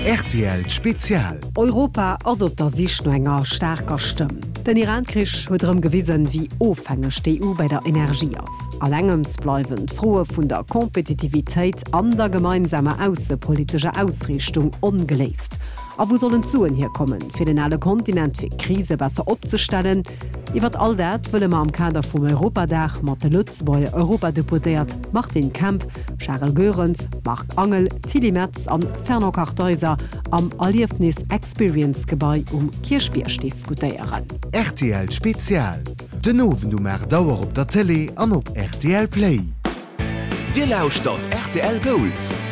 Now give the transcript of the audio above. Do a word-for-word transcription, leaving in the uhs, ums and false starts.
R T L Spezial. Europa ass op der sich no enger starker Stimme. Den Irankrich huet erëm gewissen wie ofhängeg D U bei der Energie ass. Allengems bleiwen froe vun der Kompetitivitéit an der gemeinsamer außenpolitische Ausrichtung ongeleest. A wo sollen Zuen hier kommen, fir den alle Kontinent fir Krise besser opzustellen? Iwer all dat wëlle ma am Kader vum Europadach mat de Lützbauer Europadeputéiert Martin Kemp, Charles Görens, Marc Angel, Tilly Metz an Ferner Kartäuser am Erliefnis Experience Gebäi um Kirchbiersch diskutieren. R T L Spezial. Den Owen du mer Dauer op der Tele an op R T L Play. Di lauscht dat R T L Gold.